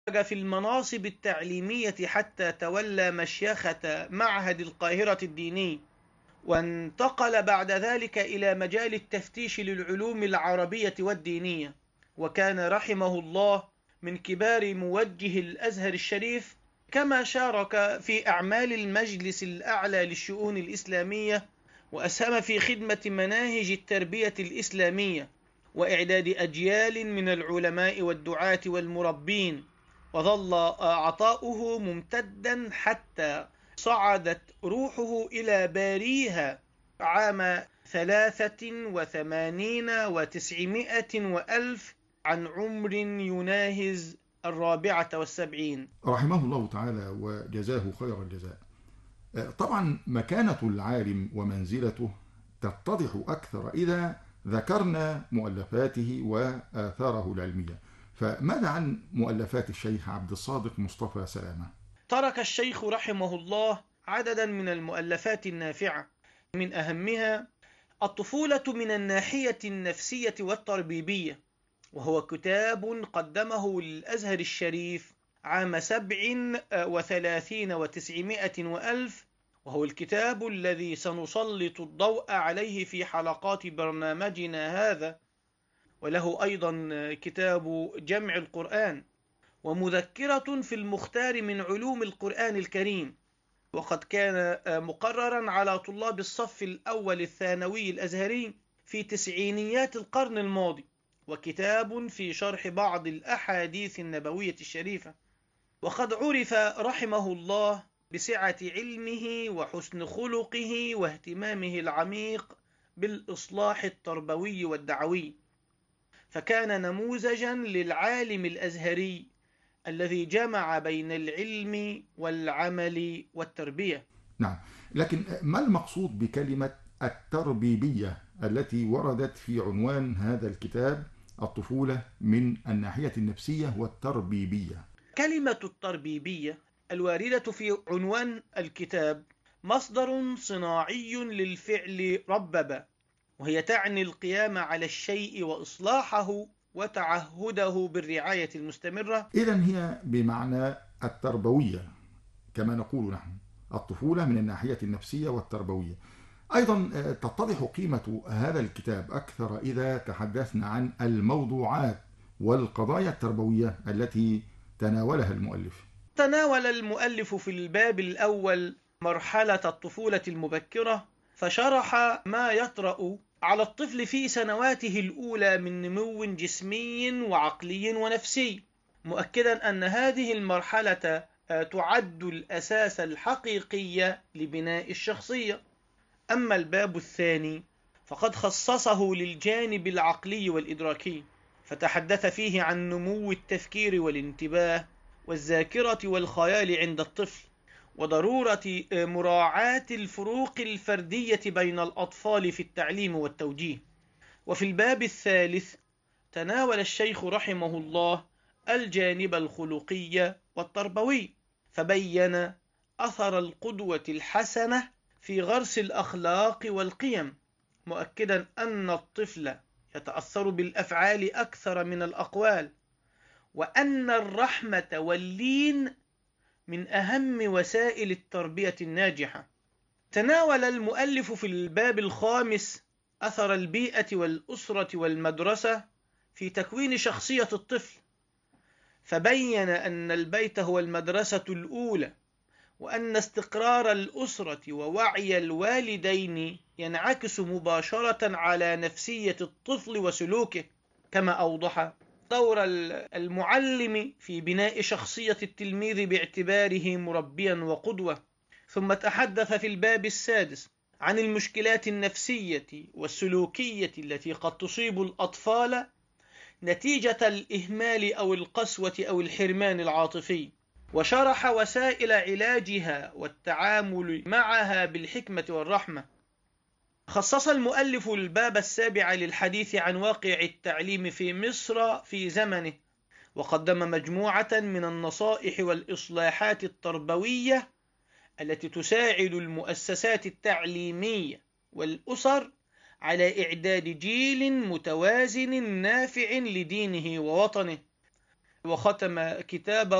في المناصب التعليمية حتى تولى مشيخة معهد القاهرة الديني، وانتقل بعد ذلك إلى مجال التفتيش للعلوم العربية والدينية، وكان رحمه الله من كبار موجه الأزهر الشريف، كما شارك في أعمال المجلس الأعلى للشؤون الإسلامية، وأسهم في خدمة مناهج التربية الإسلامية وإعداد أجيال من العلماء والدعاة والمربين، وظل عطاؤه ممتدا حتى صعدت روحه إلى باريها عام 83 و900 وألف عن عمر يناهز 74. رحمه الله تعالى وجزاه خير الجزاء. طبعا مكانة العالم ومنزلته تتضح أكثر إذا ذكرنا مؤلفاته وآثاره العلمية. فماذا عن مؤلفات الشيخ عبد الصادق مصطفى سلامة؟ ترك الشيخ رحمه الله عددا من المؤلفات النافعة، من أهمها الطفولة من الناحية النفسية والتربيبية، وهو كتاب قدمه للأزهر الشريف عام 37 و900 وألف، وهو الكتاب الذي سنسلط الضوء عليه في حلقات برنامجنا هذا. وله أيضا كتاب جمع القرآن، ومذكرة في المختار من علوم القرآن الكريم، وقد كان مقررا على طلاب الصف الأول الثانوي الأزهري في تسعينيات القرن الماضي، وكتاب في شرح بعض الأحاديث النبوية الشريفة. وقد عرف رحمه الله بسعة علمه وحسن خلقه واهتمامه العميق بالإصلاح التربوي والدعوي، فكان نموذجا للعالم الأزهري الذي جمع بين العلم والعمل والتربية. نعم، لكن ما المقصود بكلمة التربيبية التي وردت في عنوان هذا الكتاب، الطفولة من الناحية النفسية والتربيبية؟ كلمة التربيبية الواردة في عنوان الكتاب مصدر صناعي للفعل ربب، وهي تعني القيام على الشيء وإصلاحه وتعهده بالرعاية المستمرة. إذن هي بمعنى التربوية كما نقول نحن، الطفولة من الناحية النفسية والتربوية. أيضا تتضح قيمة هذا الكتاب أكثر إذا تحدثنا عن الموضوعات والقضايا التربوية التي تناولها المؤلف. تناول المؤلف في الباب الأول مرحلة الطفولة المبكرة، فشرح ما يطرأ على الطفل في سنواته الأولى من نمو جسمي وعقلي ونفسي، مؤكدا أن هذه المرحلة تعد الأساس الحقيقي لبناء الشخصية. أما الباب الثاني فقد خصصه للجانب العقلي والإدراكي، فتحدث فيه عن نمو التفكير والانتباه والذاكرة والخيال عند الطفل، وضرورة مراعاة الفروق الفردية بين الأطفال في التعليم والتوجيه. وفي الباب الثالث تناول الشيخ رحمه الله الجانب الخلقي والتربوي، فبين أثر القدوة الحسنة في غرس الأخلاق والقيم، مؤكدا أن الطفل يتأثر بالأفعال أكثر من الأقوال، وأن الرحمة واللين من أهم وسائل التربية الناجحة. تناول المؤلف في الباب الخامس أثر البيئة والأسرة والمدرسة في تكوين شخصية الطفل، فبين أن البيت هو المدرسة الأولى، وأن استقرار الأسرة ووعي الوالدين ينعكس مباشرة على نفسية الطفل وسلوكه، كما أوضح دور المعلم في بناء شخصية التلميذ باعتباره مربيا وقدوة. ثم تحدث في الباب السادس عن المشكلات النفسية والسلوكية التي قد تصيب الأطفال نتيجة الإهمال أو القسوة أو الحرمان العاطفي، وشرح وسائل علاجها والتعامل معها بالحكمة والرحمة. خصص المؤلف الباب السابع للحديث عن واقع التعليم في مصر في زمنه، وقدم مجموعة من النصائح والإصلاحات التربوية التي تساعد المؤسسات التعليمية والأسر على إعداد جيل متوازن نافع لدينه ووطنه. وختم كتاب